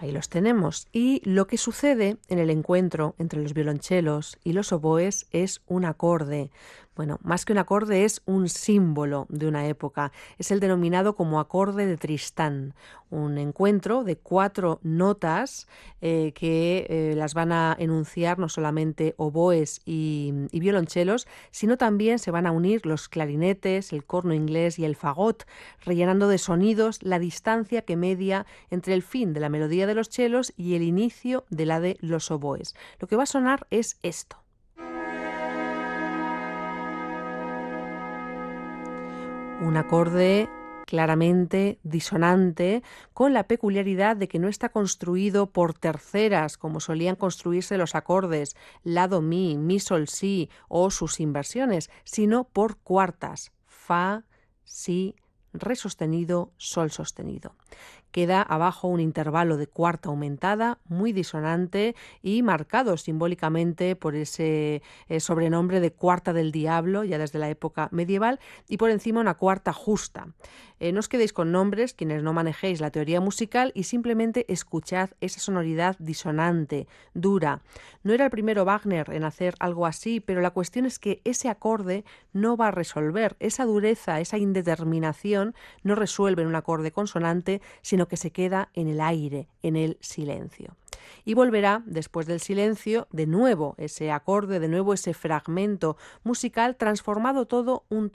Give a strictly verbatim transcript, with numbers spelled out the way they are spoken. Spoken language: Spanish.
Ahí los tenemos. Y lo que sucede en el encuentro entre los violonchelos y los oboes es un acorde. Bueno, más que un acorde es un símbolo de una época. Es el denominado como acorde de Tristán, un encuentro de cuatro notas eh, que eh, las van a enunciar no solamente oboes y, y violonchelos, sino también se van a unir los clarinetes, el corno inglés y el fagot, rellenando de sonidos la distancia que media entre el fin de la melodía de los chelos y el inicio de la de los oboes. Lo que va a sonar es esto. Un acorde claramente disonante, con la peculiaridad de que no está construido por terceras, como solían construirse los acordes la, do, mi, mi, sol, si o sus inversiones, sino por cuartas, fa, si, re sostenido, sol sostenido. Queda abajo un intervalo de cuarta aumentada, muy disonante y marcado simbólicamente por ese eh, sobrenombre de cuarta del diablo, ya desde la época medieval, y por encima una cuarta justa. Eh, no os quedéis con nombres quienes no manejéis la teoría musical y simplemente escuchad esa sonoridad disonante, dura. No era el primero Wagner en hacer algo así, pero la cuestión es que ese acorde no va a resolver, esa dureza, esa indeterminación no resuelve en un acorde consonante, sino que se queda en el aire, en el silencio. Y volverá, después del silencio, de nuevo ese acorde, de nuevo ese fragmento musical, transformado todo un